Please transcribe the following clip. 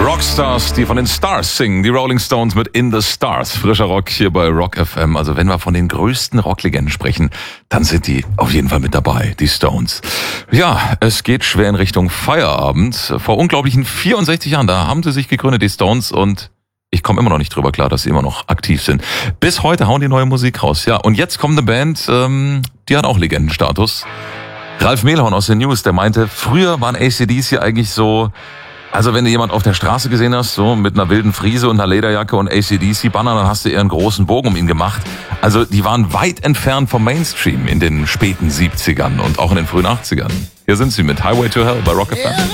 Rockstars, die von den Stars singen, die Rolling Stones mit In the Stars. Frischer Rock hier bei Rock FM. Also wenn wir von den größten Rocklegenden sprechen, dann sind die auf jeden Fall mit dabei, die Stones. Ja, es geht schwer in Richtung Feierabend. Vor unglaublichen 64 Jahren, da haben sie sich gegründet, die Stones, und ich komme immer noch nicht drüber klar, dass sie immer noch aktiv sind. Bis heute hauen die neue Musik raus. Ja, und jetzt kommt eine Band, die hat auch Legendenstatus. Ralf Mehlhorn aus den News, der meinte, früher waren AC/DC eigentlich so, also wenn du jemand auf der Straße gesehen hast, so mit einer wilden Friese und einer Lederjacke und AC/DC-Banner, dann hast du eher einen großen Bogen um ihn gemacht. Also die waren weit entfernt vom Mainstream in den späten 70ern und auch in den frühen 80ern. Hier sind sie mit Highway to Hell bei Rock FM.